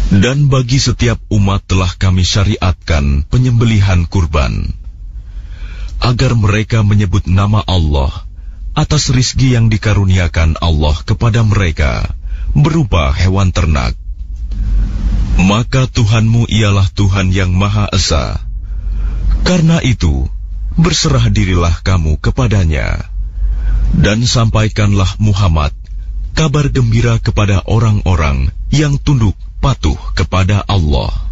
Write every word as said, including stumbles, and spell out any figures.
Dan bagi setiap umat telah kami syariatkan penyembelihan kurban, agar mereka menyebut nama Allah atas rizki yang dikaruniakan Allah kepada mereka berupa hewan ternak. Maka Tuhanmu ialah Tuhan yang Maha Esa. Karena itu, berserah dirilah kamu kepadanya, dan sampaikanlah Muhammad kabar gembira kepada orang-orang yang tunduk patuh kepada Allah.